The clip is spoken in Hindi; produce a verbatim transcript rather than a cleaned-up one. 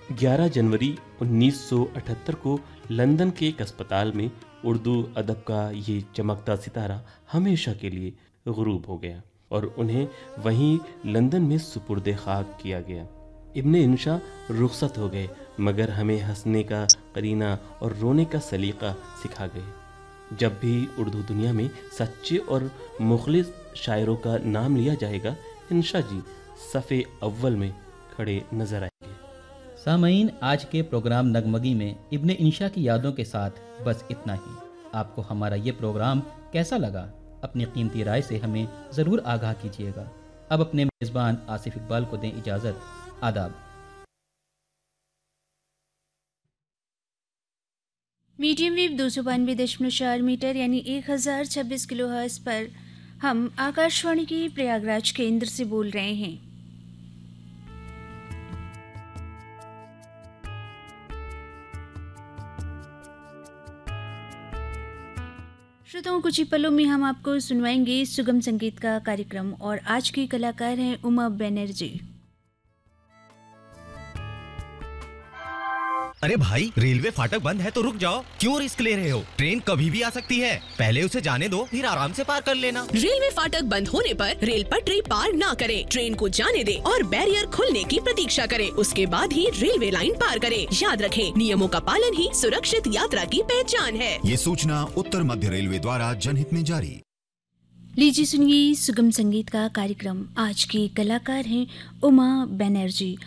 ग्यारह जनवरी उन्नीस सौ अठहत्तर को लंदन के एक अस्पताल में उर्दू अदब का ये चमकता सितारा हमेशा के लिए गुरूब हो गया और उन्हें वहीं लंदन में सुपुर्द खाक किया गया। इब्ने इंशा रुखसत हो गए, मगर हमें हंसने का करीना और रोने का सलीका सिखा गए। जब भी उर्दू दुनिया में सच्चे और मुखलिस शायरों का नाम लिया जाएगा, इंशा जी सफ़े अव्वल में खड़े नजर आएंगे। सामईन, आज के प्रोग्राम नगमगी में इब्ने इंशा की यादों के साथ बस इतना ही। आपको हमारा ये प्रोग्राम कैसा लगा? अपनी कीमती राय से हमें ज़रूर आगाह कीजिएगा। अब अपने मेज़बान आसिफ इकबाल को दें इजाज़त। आदाब। मीडियम वेव दो सौ बानवे दशमलव चार मीटर यानी एक हज़ार छब्बीस किलो हर्ट्ज पर हम आकाशवाणी के प्रयागराज केंद्र से बोल रहे हैं। श्रोताओं, कुछ ही पलों में हम आपको सुनवाएंगे सुगम संगीत का कार्यक्रम और आज की कलाकार हैं उमा बनर्जी। अरे भाई, रेलवे फाटक बंद है तो रुक जाओ, क्यों रिस्क ले रहे हो? ट्रेन कभी भी आ सकती है, पहले उसे जाने दो, फिर आराम से पार कर लेना। रेलवे फाटक बंद होने पर रेल पटरी पार ना करें, ट्रेन को जाने दे और बैरियर खुलने की प्रतीक्षा करें, उसके बाद ही रेलवे लाइन पार करें। याद रखें, नियमों का पालन ही सुरक्षित यात्रा की पहचान है। ये सूचना उत्तर मध्य रेलवे द्वारा जनहित में जारी। लीजिए सुनिए सुगम संगीत का कार्यक्रम। आज की कलाकार हैं उमा बनर्जी।